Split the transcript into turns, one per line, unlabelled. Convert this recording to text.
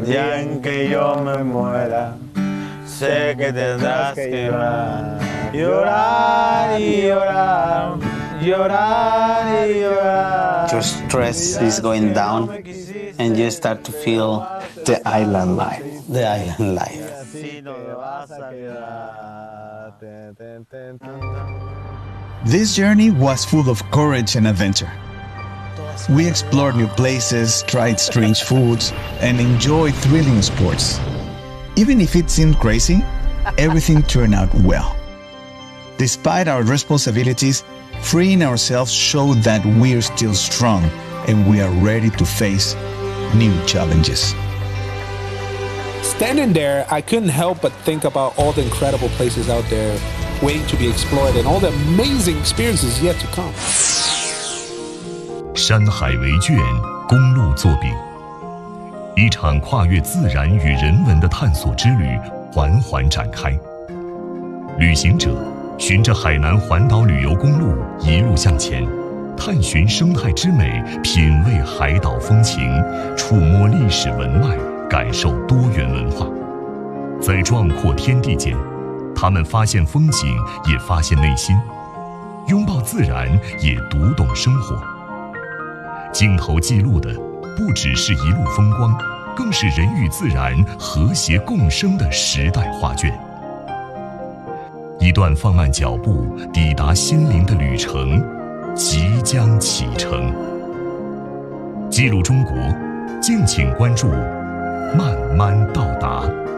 y aunque yo me muera, sé que tendrás que llorar y llorar, llorar y llorar.
Your stress is going down and you start to feel
the island life.
the island life.
This journey was full of courage and adventure. We explored new places, tried strange foods, and enjoyed thrilling sports. Even if it seemed crazy, everything turned out well. Despite our responsibilities, freeing ourselves showed that we're still strong and we are ready to face new challenges.
Standing there, I couldn't help but think about all the incredible places out there waiting to be explored and all the amazing experiences yet to come.
山海为卷，公路作笔，一场跨越自然与人文的探索之旅缓缓展开。旅行者循着海南环岛旅游公路一路向前，探寻生态之美，品味海岛风情，触摸历史文脉，感受多元文化。在壮阔天地间，他们发现风景，也发现内心；拥抱自然，也读懂生活。镜头记录的不只是一路风光，更是人与自然和谐共生的时代画卷。一段放慢脚步抵达心灵的旅程即将启程。记录中国，敬请关注慢慢到达。